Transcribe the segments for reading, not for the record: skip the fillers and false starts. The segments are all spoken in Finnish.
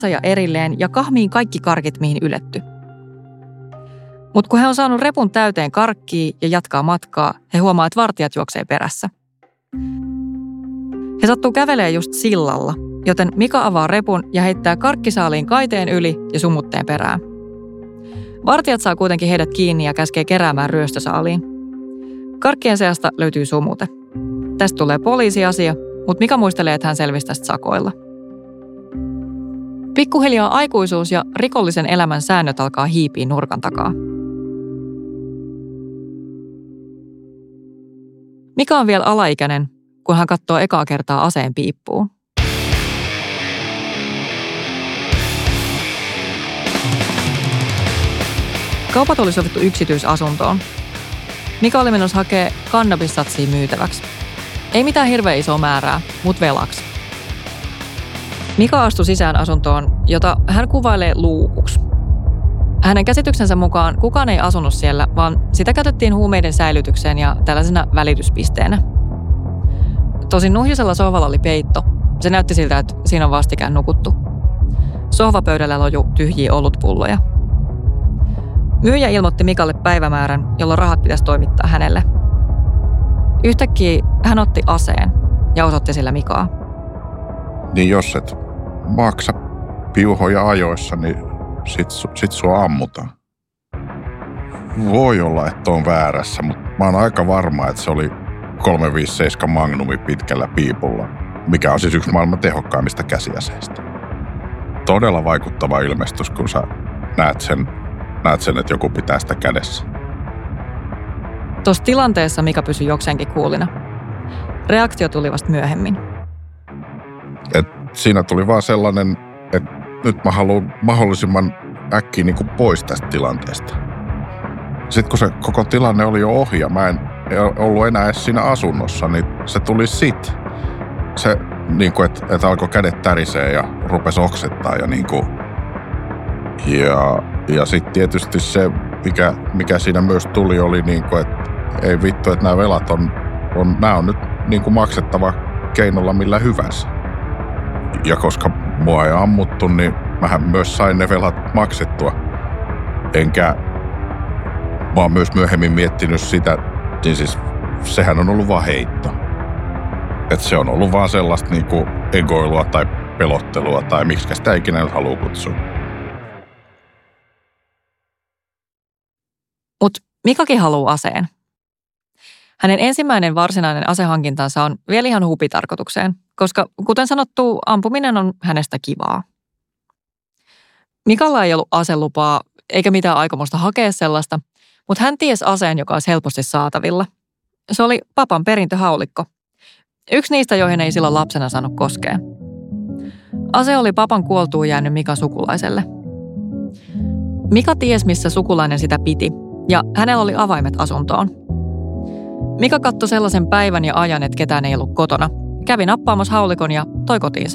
ja erilleen ja kahmiin kaikki karkit, mihin yletty. Mutta kun he on saanut repun täyteen karkkia ja jatkaa matkaa, he huomaa, että vartijat juoksee perässä. He sattuu kävelemään just sillalla, joten Mika avaa repun ja heittää karkkisaaliin kaiteen yli ja sumutteen perään. Vartijat saa kuitenkin heidät kiinni ja käskee keräämään ryöstösaaliin. Karkkien seasta löytyy sumute. Tästä tulee poliisiasia, mutta Mika muistelee, että hän selvisi tästä sakoilla. Pikkuhiljaa aikuisuus ja rikollisen elämän säännöt alkaa hiipiä nurkan takaa. Mika on vielä alaikäinen, kun hän katsoo ekaa kertaa aseen piippuun. Kaupat oli sovittu yksityisasuntoon. Mika oli menossa hakee kannabissatsia myytäväksi. Ei mitään hirveän isoa määrää, mutta velaksi. Mika astui sisään asuntoon, jota hän kuvailee luukuksi. Hänen käsityksensä mukaan kukaan ei asunut siellä, vaan sitä käytettiin huumeiden säilytykseen ja tällaisena välityspisteenä. Tosin nuhjisella sohvalla oli peitto. Se näytti siltä, että siinä on vastikään nukuttu. Sohvapöydällä lojui tyhjiä olutpulloja. Myyjä ilmoitti Mikalle päivämäärän, jolloin rahat pitäisi toimittaa hänelle. Yhtäkkiä hän otti aseen ja osoitti sillä Mikaa. Niin jos et maksa piuhoja ajoissa, niin sit sua ammutaan. Voi olla, että on väärässä, mutta mä oon aika varma, että se oli 357 Magnumi pitkällä piipulla, mikä on siis yksi maailman tehokkaimmista käsiaseista. Todella vaikuttava ilmestys, kun sä näet sen, että joku pitää sitä kädessä. Tuossa tilanteessa Mika pysyi jokseenkin kuulina. Reaktio tuli vasta myöhemmin. Siinä tuli vaan sellainen, että nyt mä haluan mahdollisimman äkkiä niin kuin pois tästä tilanteesta. Sitten kun se koko tilanne oli jo ohi ja mä en ollut enää edes siinä asunnossa, niin se tuli sit. Se, niin kuin, että alkoi kädet tärisee ja rupesi oksettaa ja niin kuin. Ja sitten tietysti se, mikä siinä myös tuli, oli niin kuin, että ei vittu, että nämä velat nämä on nyt niin kuin maksettava keinolla millä hyvänsä. Ja koska mua ei ammuttu, niin mähän myös sain ne velat maksettua. Mä oon myös myöhemmin miettinyt sitä, niin siis sehän on ollut vaan heitto. Että se on ollut vaan sellaista niin kuin egoilua tai pelottelua tai miksikä sitä ikinä nyt haluaa kutsua. Mutta Mikakin haluaa aseen. Hänen ensimmäinen varsinainen asehankintansa on vielä ihan hupitarkoitukseen, koska kuten sanottu, ampuminen on hänestä kivaa. Mikalla ei ollut aselupaa eikä mitään aikomusta hakea sellaista, mutta hän tiesi aseen, joka olisi helposti saatavilla. Se oli papan perintöhaulikko. Yksi niistä, joihin ei silloin lapsena saanut koskea. Ase oli papan kuoltuun jäänyt Mikan sukulaiselle. Mika tiesi, missä sukulainen sitä piti, ja hänellä oli avaimet asuntoon. Mika katsoi sellaisen päivän ja ajan, että ketään ei ollut kotona. Kävi nappaamassa haulikon ja toi kotiinsa.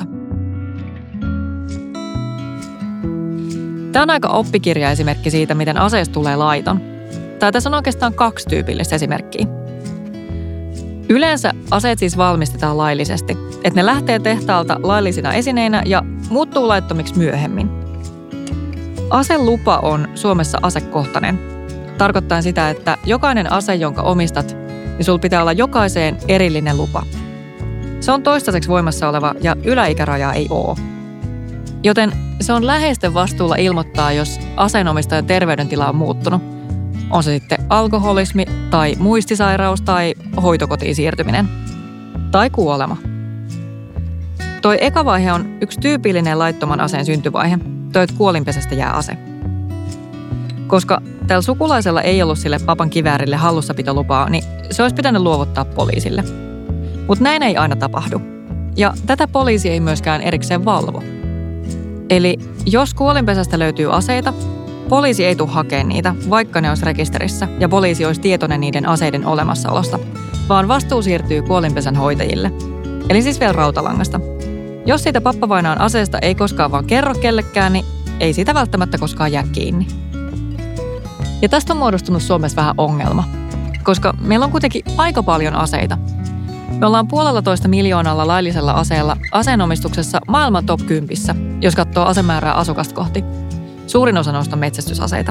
Tämä on aika oppikirja-esimerkki siitä, miten aseesta tulee laiton. Tai tässä on oikeastaan 2 tyypillistä esimerkkiä. Yleensä aseet siis valmistetaan laillisesti, että ne lähtee tehtaalta laillisina esineinä ja muuttuu laittomiksi myöhemmin. Aselupa on Suomessa asekohtainen. Tarkoittaa sitä, että jokainen ase, jonka omistat, niin sulla pitää olla jokaiseen erillinen lupa. Se on toistaiseksi voimassa oleva ja yläikärajaa ei ole. Joten se on läheisten vastuulla ilmoittaa, jos aseenomistajan terveydentila on muuttunut. On se sitten alkoholismi tai muistisairaus tai hoitokotiin siirtyminen. Tai kuolema. Toi eka vaihe on yksi tyypillinen laittoman aseen syntyvaihe. Toi, että kuolinpesästä jää ase. Koska tällä sukulaisella ei ollut sille papan kiväärille hallussapitolupaa, niin se olisi pitänyt luovuttaa poliisille. Mutta näin ei aina tapahdu. Ja tätä poliisi ei myöskään erikseen valvo. Eli jos kuolinpesästä löytyy aseita, poliisi ei tule hakemaan niitä, vaikka ne olisi rekisterissä ja poliisi olisi tietoinen niiden aseiden olemassaolosta, vaan vastuu siirtyy kuolinpesän hoitajille. Eli siis vielä rautalangasta. Jos siitä pappavainaan aseesta ei koskaan vaan kerro kellekään, niin ei sitä välttämättä koskaan jää kiinni. Ja tästä on muodostunut Suomessa vähän ongelma, koska meillä on kuitenkin aika paljon aseita. Me ollaan 1,5 miljoonalla laillisella aseella aseenomistuksessa maailman top 10, jos katsoo asemäärää asukasta kohti. Suurin osa noista on metsästysaseita.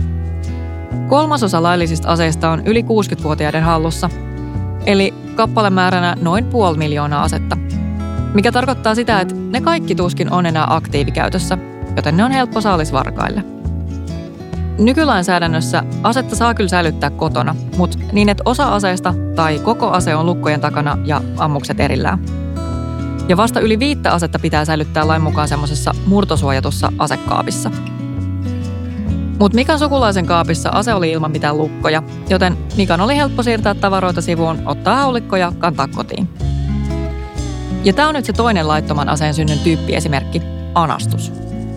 1/3 laillisista aseista on yli 60-vuotiaiden hallussa, eli kappalemääränä noin 500,000 asetta, mikä tarkoittaa sitä, että ne kaikki tuskin on enää aktiivikäytössä, joten ne on helppo saalis varkaille. Nykylainsäädännössä asetta saa kyllä säilyttää kotona, mutta niin, että osa aseesta tai koko ase on lukkojen takana ja ammukset erillään. Ja vasta yli 5 asetta pitää säilyttää lain mukaan semmoisessa murtosuojatussa asekaapissa. Mutta Mikan sukulaisen kaapissa ase oli ilman mitään lukkoja, joten Mikan oli helppo siirtää tavaroita sivuun, ottaa haulikko ja kantaa kotiin. Ja tämä on nyt se toinen laittoman aseen synnyn tyyppiesimerkki, anastus.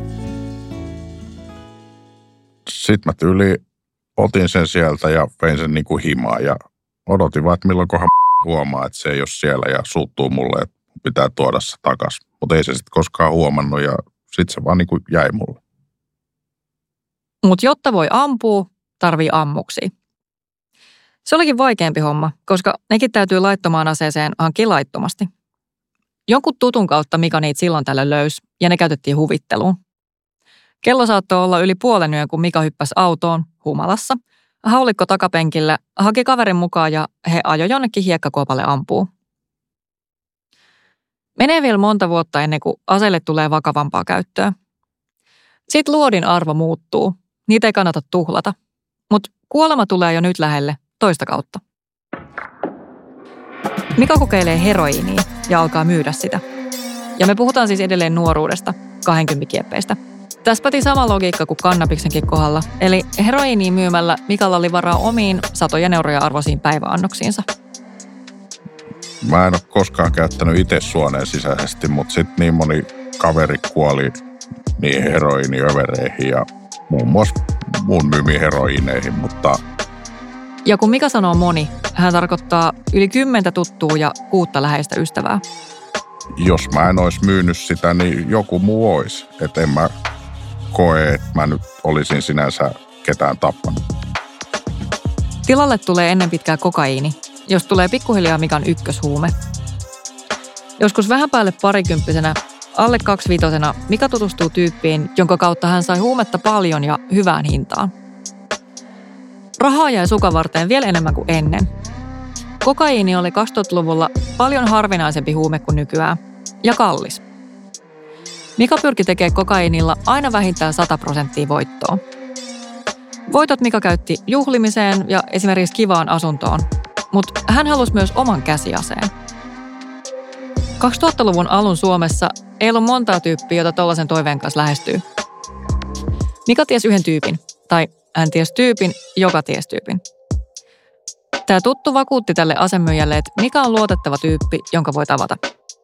Sitten mä otin sen sieltä ja vein sen niin kuin himaan ja odotin vaan, että milloinkohan huomaa, että se ei ole siellä ja suuttuu mulle, että pitää tuoda se takaisin. Mutta ei se sitten koskaan huomannut ja sitten se vaan niin kuin jäi mulle. Mutta jotta voi ampua, tarvii ammuksia. Se olikin vaikeampi homma, koska nekin täytyy laittomaan aseeseen hankkia laittomasti. Jonkun tutun kautta Mika niitä silloin tällöin löysi ja ne käytettiin huvitteluun. Kello saattoi olla yli 0:30, kun Mika hyppäsi autoon humalassa. Haulikko takapenkillä, haki kaverin mukaan ja he ajoi jonnekin hiekkakuopalle ampuu. Menee vielä monta vuotta ennen kuin aseelle tulee vakavampaa käyttöä. Sitten luodin arvo muuttuu. Niitä ei kannata tuhlata. Mutta kuolema tulee jo nyt lähelle toista kautta. Mika kokeilee heroiinia ja alkaa myydä sitä. Ja me puhutaan siis edelleen nuoruudesta, 20 kieppeistä. Tässä päti sama logiikka kuin kannabiksenkin kohdalla. Eli heroiinia myymällä Mikalla oli varaa omiin satojen euroja arvoisiin päiväannoksiinsa. Mä en ole koskaan käyttänyt itse suoneen sisäisesti, mutta sitten niin moni kaveri kuoli niihin heroiiniövereihin ja muun muassa mun myymiin heroiineihin, mutta... Ja kun Mika sanoo moni, hän tarkoittaa yli 10 tuttua ja 6 läheistä ystävää. Jos mä en olisi myynyt sitä, niin joku muu olisi. Että en mä koe, että mä nyt olisin sinänsä ketään tappanut. Tilalle tulee ennen pitkää kokaiini, jos tulee pikkuhiljaa Mikan ykköshuume. Joskus vähän päälle parikymppisenä, alle 25-vuotiaana Mika tutustuu tyyppiin, jonka kautta hän sai huumetta paljon ja hyvään hintaan. Rahaa jäi sukavarteen vielä enemmän kuin ennen. Kokaiini oli 2000-luvulla paljon harvinaisempi huume kuin nykyään ja kallis. Mika pyrki tekemään kokaiinilla aina vähintään 100% voittoa. Voitot Mika käytti juhlimiseen ja esimerkiksi kivaan asuntoon, mutta hän halusi myös oman käsiaseen. 2000-luvun alun Suomessa ei ollut montaa tyyppiä, jota tollaisen toiveen kanssa lähestyy. Mika tiesi yhden tyypin, tai hän tiesi tyypin, joka tiesi tyypin. Tämä tuttu vakuutti tälle asemyyjälle, että Mika on luotettava tyyppi, jonka voi tavata.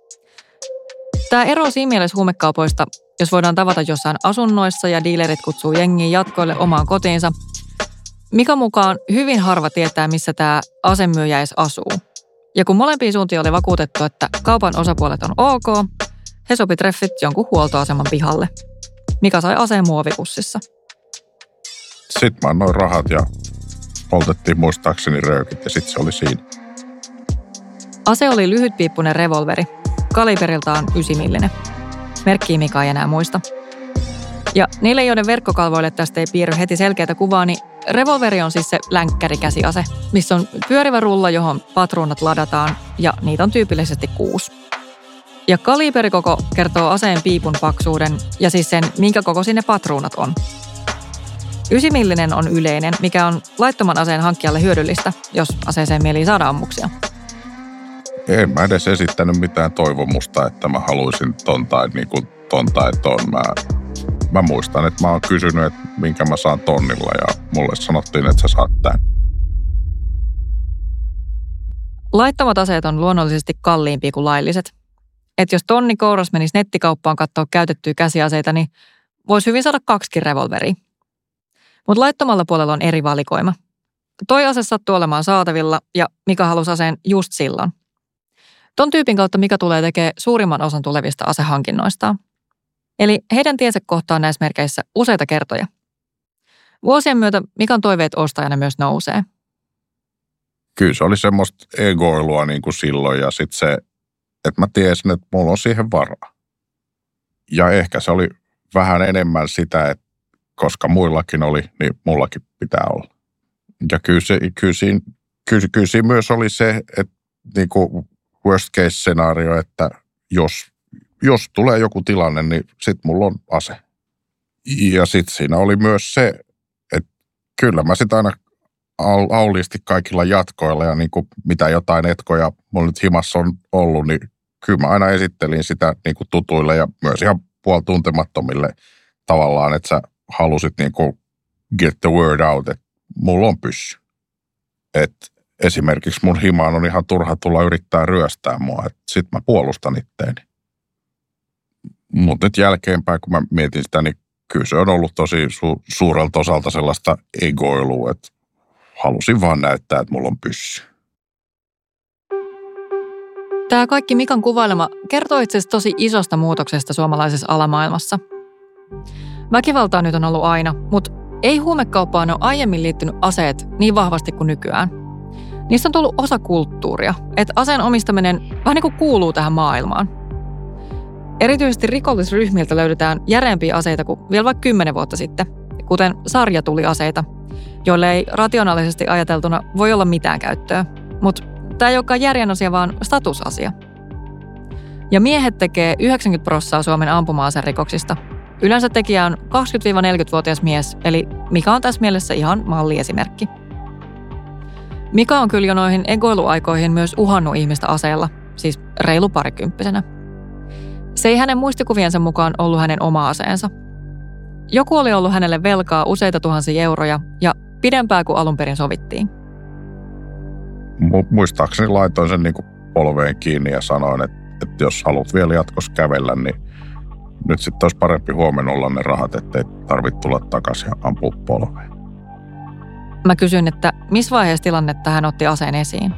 Tämä ero siinä mielessä huumekaupoista, jos voidaan tavata jossain asunnoissa ja diilerit kutsuu jengiä jatkoille omaan kotiinsa. Mika mukaan hyvin harva tietää, missä tämä asemyyjä edes asuu. Ja kun molempiin suuntiin oli vakuutettu, että kaupan osapuolet on ok, he sopi treffit jonkun huoltoaseman pihalle. Mika sai aseen muovipussissa. Sitten mä annoin rahat ja poltettiin muistaakseni röökit ja sitten se oli siinä. Ase oli lyhytpiippunen revolveri, kaliberiltaan 9mm. Merkkiä Mika ei enää muista. Ja niille, joiden verkkokalvoille tästä ei piirry heti selkeätä kuvaa, niin revolveri on siis se länkkärikäsiase, missä on pyörivä rulla, johon patruunat ladataan, ja niitä on tyypillisesti 6. Ja kaliberikoko kertoo aseen piipun paksuuden, ja siis sen, minkä kokoisia ne patruunat on. 9mm on yleinen, mikä on laittoman aseen hankkijalle hyödyllistä, jos aseeseen mielii saada ammuksia. En mä edes esittänyt mitään toivomusta, että mä haluaisin ton tai ton. Mä muistan, että mä oon kysynyt, että minkä mä saan tonnilla ja mulle sanottiin, että sä saat tän. Laittomat aseet on luonnollisesti kalliimpia kuin lailliset. Että jos tonni kouras menisi nettikauppaan katsoa käytettyjä käsiaseita, niin voisi hyvin saada 2 revolveria. Mutta laittomalla puolella on eri valikoima. Toi ase sattuu olemaan saatavilla ja Mika halusi aseen just silloin. Ton tyypin kautta Mika tulee tekemään suurimman osan tulevista asehankinnoistaan. Eli heidän tiensä kohtaan näissä merkeissä useita kertoja. Vuosien myötä Mikan toiveet ostajana myös nousee. kyllä se oli semmoista egoilua niin kuin silloin ja sitten se, että mä tiesin, että mulla on siihen varaa. Ja ehkä se oli vähän enemmän sitä, että koska muillakin oli, niin mullakin pitää olla. Ja kyllä siinä myös oli se, että niin kuin worst case scenario, että jos tulee joku tilanne, niin sit mulla on ase. Ja sitten siinä oli myös se, että kyllä mä sit aina auliisti kaikilla jatkoilla ja niin kuin mitä jotain etkoja mulla nyt himassa on ollut, niin kyllä mä aina esittelin sitä niin kuin tutuille ja myös ihan puolituntemattomille tavallaan, että sä halusit niin kuin get the word out, että mulla on pyssy. Että esimerkiksi mun himaan on ihan turha tulla yrittää ryöstää mua, että sit mä puolustan itteeni. Mutta nyt jälkeenpäin, kun mä mietin sitä, niin kyllä se on ollut tosi suurelta osalta sellaista egoilua, että halusin vaan näyttää, että mulla on pyssy. Tämä kaikki Mikan kuvailema kertoo itse asiassa tosi isosta muutoksesta suomalaisessa alamaailmassa. Väkivaltaa nyt on ollut aina, mutta ei huumekauppaan ole aiemmin liittynyt aseet niin vahvasti kuin nykyään. Niistä on tullut osa kulttuuria, että aseen omistaminen vähän niin kuin kuuluu tähän maailmaan. Erityisesti rikollisryhmiltä löydetään järeämpiä aseita kuin vielä vaikka 10 vuotta sitten, kuten sarjatuliaseita, joille ei rationaalisesti ajateltuna voi olla mitään käyttöä. Mutta tämä ei olekaan järjen asia, vaan statusasia. Ja miehet tekee 90% Suomen ampuma-aserikoksista. Yleensä tekijä on 20-40-vuotias mies, eli Mika on tässä mielessä ihan malliesimerkki. Mika on kyllä jo noihin egoiluaikoihin myös uhannut ihmistä aseella, siis reilu parikymppisenä. Se ei hänen muistikuviensa mukaan ollut hänen oma aseensa. Joku oli ollut hänelle velkaa useita tuhansia euroja ja pidempää kuin alun perin sovittiin. Muistaakseni laitoin sen niin kuin polveen kiinni ja sanoin, että jos haluat vielä jatkossa kävellä, niin nyt sitten olisi parempi huomenna olla ne rahat, ettei tarvitse tulla takaisin ja ampua polveen. Mä kysyin, että missä vaiheessa tilannetta hän otti aseen esiin?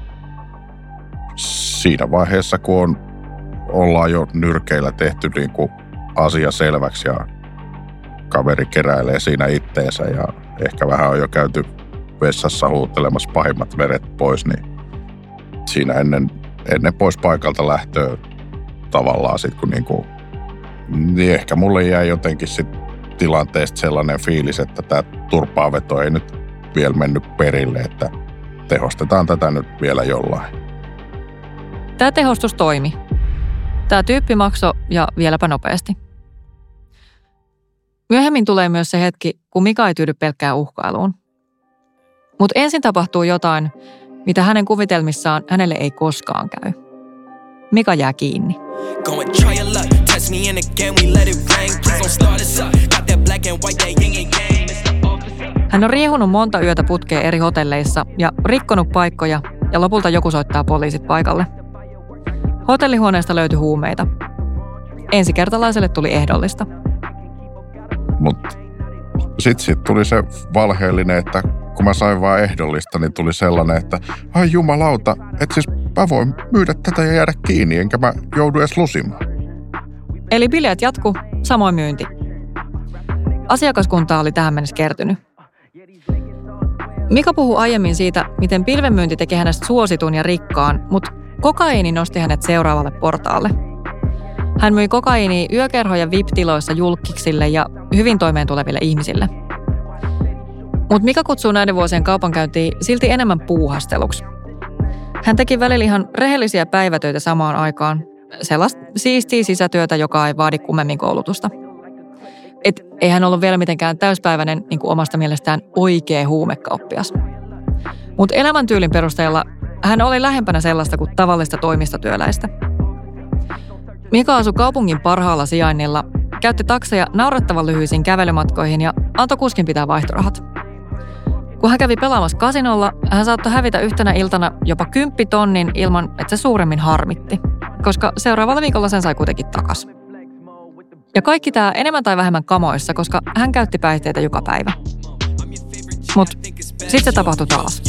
Siinä vaiheessa, kun ollaan jo nyrkeillä tehty niin kuin asia selväksi ja kaveri keräilee siinä itteensä ja ehkä vähän on jo käyty vessassa huuttelemassa pahimmat veret pois, niin siinä ennen pois paikalta lähtöä tavallaan sitten, kun niin ehkä mulle jäi jotenkin sit tilanteesta sellainen fiilis, että tämä turpaaveto ei nyt vielä mennyt perille, että tehostetaan tätä nyt vielä jollain. Tämä tehostus toimi. Tämä tyyppi maksoi ja vieläpä nopeasti. Myöhemmin tulee myös se hetki, kun Mika ei tyydy pelkkään uhkailuun. Mutta ensin tapahtuu jotain, mitä hänen kuvitelmissaan hänelle ei koskaan käy. Mika jää kiinni. Hän on riehunut monta yötä putkeen eri hotelleissa ja rikkonut paikkoja ja lopulta joku soittaa poliisit paikalle. Hotellihuoneesta löytyi huumeita. Ensikertalaiselle tuli ehdollista. Mutta sitten tuli se valheellinen, että kun mä sain vaan ehdollista, niin tuli sellainen, että ai jumalauta, että siis mä voin myydä tätä ja jäädä kiinni, enkä mä joudu edes lusimaan. Eli bileet jatku, samoin myynti. Asiakaskuntaa oli tähän mennessä kertynyt. Mika puhui aiemmin siitä, miten pilvenmyynti teki hänestä suositun ja rikkaan, mutta kokaiini nosti hänet seuraavalle portaalle. Hän myi kokaiinia yökerhoja VIP-tiloissa julkkiksille ja hyvin toimeentuleville ihmisille. Mutta Mika kutsuu näiden vuosien kaupankäyntiin silti enemmän puuhasteluksi. Hän teki välillä ihan rehellisiä päivätöitä samaan aikaan. Sellaista siistiä sisätyötä, joka ei vaadi kummemmin koulutusta. Et ei hän ollut vielä mitenkään täyspäiväinen niin kuin omasta mielestään oikea huumekauppias. Mutta elämäntyylin perusteella hän oli lähempänä sellaista kuin tavallista toimistotyöläistä. Mika asui kaupungin parhaalla sijainnilla, käytti takseja naurettavan lyhyisiin kävelymatkoihin ja antoi kuskin pitää vaihtorahat. Kun hän kävi pelaamassa kasinolla, hän saattoi hävitä yhtenä iltana jopa 10 000 ilman, että se suuremmin harmitti, koska seuraavalla viikolla sen sai kuitenkin takas. Ja kaikki tämä enemmän tai vähemmän kamoissa, koska hän käytti päihteitä joka päivä. Mut sitten se tapahtui taas.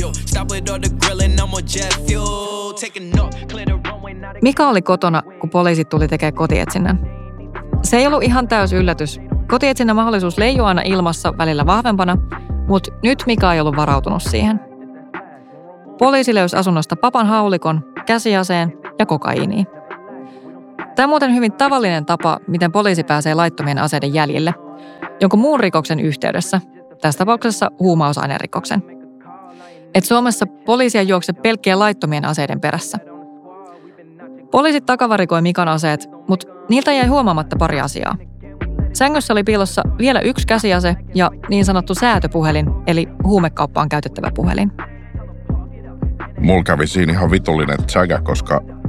Mika oli kotona, kun poliisit tuli tekemään kotietsinnän. Se ei ollut ihan täys yllätys. Kotietsinnän mahdollisuus leijui aina ilmassa välillä vahvempana, mutta nyt Mika ei ollut varautunut siihen. Poliisi löysi asunnosta papan haulikon, käsiaseen ja kokaiiniin. Tämä on muuten hyvin tavallinen tapa, miten poliisi pääsee laittomien aseiden jäljille, jonkun muun rikoksen yhteydessä, tässä tapauksessa huumausainerikoksen. Et Suomessa poliisia juokse pelkkien laittomien aseiden perässä. Poliisit takavarikoi Mikan aseet, mutta niiltä jäi huomaamatta pari asiaa. Sängyssä oli piilossa vielä yksi käsiase ja niin sanottu säätöpuhelin, eli huumekauppaan käytettävä puhelin. Mulla kävi siinä ihan vitullinen tsägä, koska